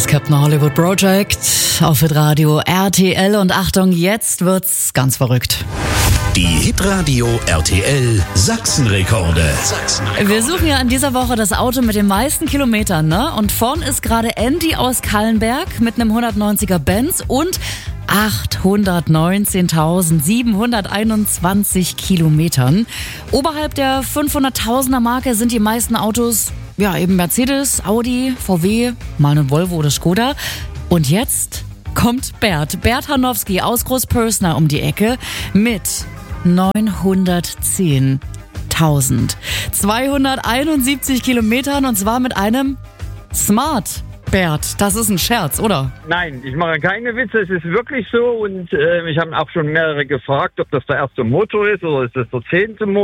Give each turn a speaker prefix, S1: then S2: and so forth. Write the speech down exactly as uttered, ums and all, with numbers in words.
S1: Das Captain Hollywood Project auf Hitradio R T L und Achtung, jetzt wird's ganz verrückt.
S2: Die Hitradio R T L Sachsenrekorde. Sachsenrekorde.
S1: Wir suchen ja in dieser Woche das Auto mit den meisten Kilometern, ne? Und vorn ist gerade Andy aus Kallenberg mit einem hundertneunziger Benz und achthundertneunzehntausendsiebenhunderteinundzwanzig Kilometern. Oberhalb der fünfhunderttausender Marke sind die meisten Autos, ja eben Mercedes, Audi, V W, mal ein Volvo oder Skoda. Und jetzt kommt Bert, Bert Hanowski aus Großpörsner um die Ecke mit neunhundertzehntausendzweihunderteinundsiebzig Kilometern und zwar mit einem Smart. Bert, das ist ein Scherz, oder?
S3: Nein, ich mache keine Witze, es ist wirklich so und äh, mich haben auch schon mehrere gefragt, ob das der erste Motor ist oder ist das der zehnte Motor.